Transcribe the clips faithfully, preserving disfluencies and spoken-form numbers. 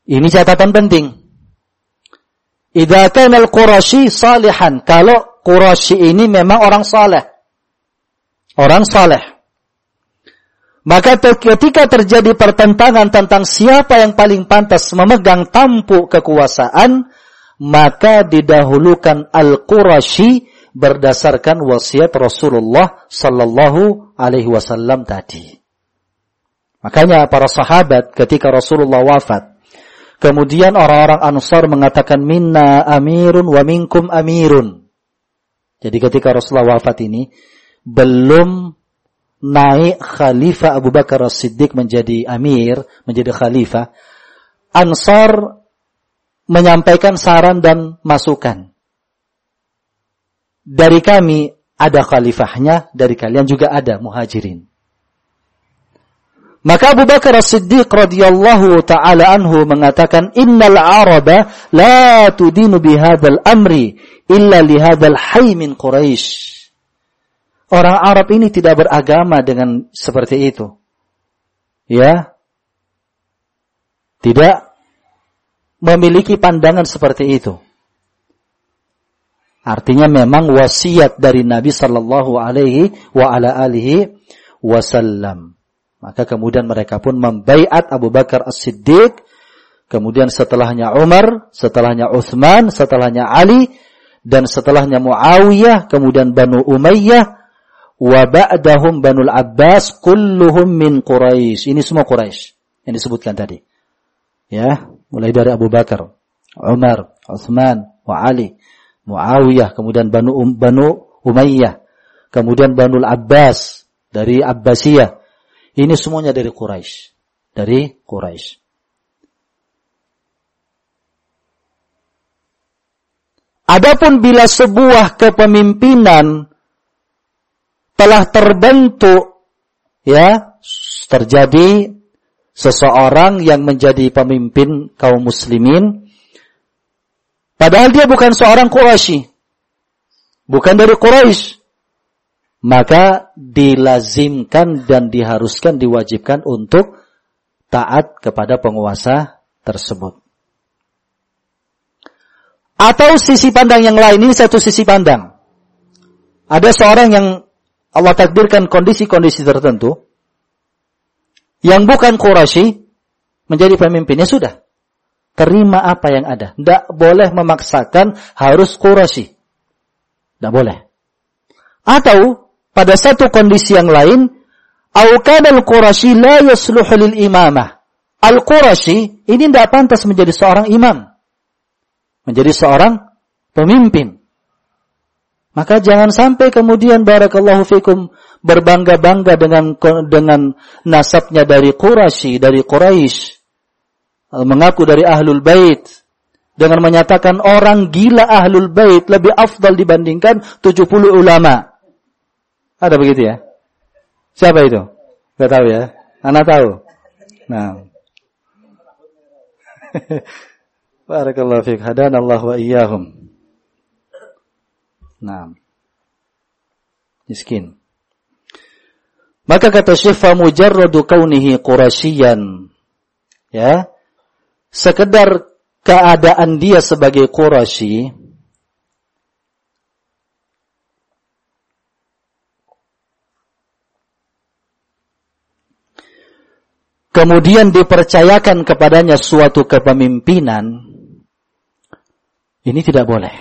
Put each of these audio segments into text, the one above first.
Ini catatan penting. Idza kana al-Quraisy salihan, kalau Quraisy ini memang orang saleh. Orang saleh. Maka ketika terjadi pertentangan tentang siapa yang paling pantas memegang tampuk kekuasaan, maka didahulukan Al-Quraisy berdasarkan wasiat Rasulullah sallallahu alaihi wasallam tadi. Makanya para sahabat ketika Rasulullah wafat, kemudian orang-orang Ansar mengatakan minna amirun wa minkum amirun. Jadi ketika Rasulullah wafat ini belum naik Khalifah Abu Bakar As-Siddiq menjadi amir, menjadi khalifah, Ansar menyampaikan saran dan masukan. Dari kami ada khalifahnya, dari kalian juga ada muhajirin. Maka Abu Bakar As-Siddiq radhiyallahu ta'ala anhu mengatakan, innal araba la tudinu bihadzal amri illa lihadzal hayy min Quraisy. Orang Arab ini tidak beragama dengan seperti itu. Ya. Tidak memiliki pandangan seperti itu. Artinya memang wasiat dari Nabi sallallahu alaihi wa ala alihi wasallam. Maka kemudian mereka pun membaiat Abu Bakar As-Siddiq, kemudian setelahnya Umar, setelahnya Utsman, setelahnya Ali, dan setelahnya Muawiyah, kemudian Banu Umayyah, wa ba'dahum Banul Abbas, kulluhum min Quraisy. Ini semua Quraisy yang disebutkan tadi. Ya, mulai dari Abu Bakar, Umar, Utsman, wa Ali, Muawiyah, kemudian Banu um, Banu Umayyah, kemudian Banul Abbas dari Abbasiyah. Ini semuanya dari Quraisy, dari Quraisy. Adapun bila sebuah kepemimpinan telah terbentuk, ya, terjadi seseorang yang menjadi pemimpin kaum muslimin, padahal dia bukan seorang Quraisy, bukan dari Quraisy, maka dilazimkan dan diharuskan, diwajibkan untuk taat kepada penguasa tersebut. Atau sisi pandang yang lain, ini satu sisi pandang. Ada seorang yang Allah takdirkan kondisi-kondisi tertentu, yang bukan Quraisy menjadi pemimpinnya, sudah. Terima apa yang ada. Tidak boleh memaksakan harus Quraisy. Tidak boleh. Atau pada satu kondisi yang lain, au kana al-Quraisy la yasluhu lil imamah. Al-Quraisy ini tidak pantas menjadi seorang imam, menjadi seorang pemimpin. Maka jangan sampai kemudian barakallahu fikum berbangga-bangga dengan dengan nasabnya dari Quraisy, dari Quraisy, mengaku dari Ahlul Bait, dengan menyatakan orang gila Ahlul Bait lebih afdal dibandingkan tujuh puluh ulama. Ada begitu ya? Siapa itu? Enggak tahu ya? Anak tahu. Nah. Barakallahu fiik. Hadanallahu wa iyyahum. Nah. Miskin. Maka kata Syekh, fa mujarradu kaunihi Quraisyan, ya, sekedar keadaan dia sebagai Quraisy, kemudian dipercayakan kepadanya suatu kepemimpinan, ini tidak boleh.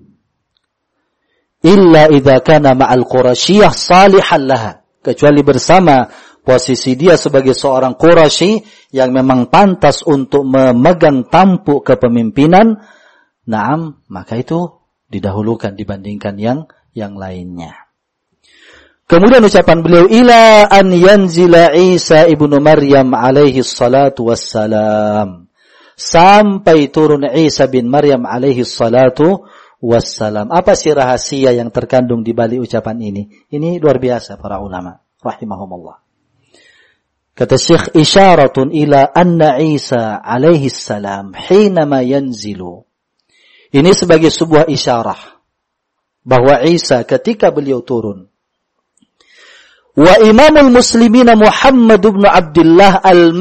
Illa idza kana ma'al Quraisyah salihan laha, kecuali bersama posisi dia sebagai seorang Quraisy yang memang pantas untuk memegang tampuk kepemimpinan, naam, maka itu didahulukan dibandingkan yang yang lainnya. Kemudian ucapan beliau, ila an yanzila Isa ibnu Maryam alaihi salatu wassalam, sampai turun Isa bin Maryam alaihi salatu wassalam. Apa sih rahasia yang terkandung di balik ucapan ini? Ini luar biasa para ulama rahimahumullah. Kata Syekh, isyaratun ila anna Isa alaihi salam hinama yanzilu. Ini sebagai sebuah isyarah bahwa Isa ketika beliau turun, wa imamul muslimina Muhammad ibn Abdullah al